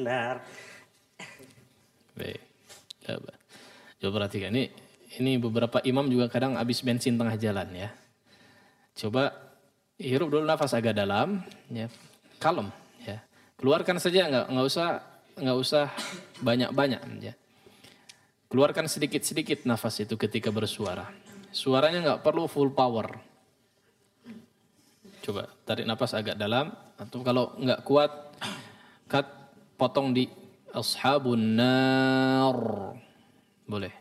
Benar. Baik. Coba perhatikan ini beberapa imam juga kadang habis bensin tengah jalan ya. Coba hirup dulu nafas agak dalam, ya, kalem, ya. Keluarkan saja, nggak usah banyak-banyak, ya. Keluarkan sedikit-sedikit nafas itu ketika bersuara. Suaranya nggak perlu full power. Coba tarik nafas agak dalam, atau kalau nggak kuat, potong di ashabun nar, boleh.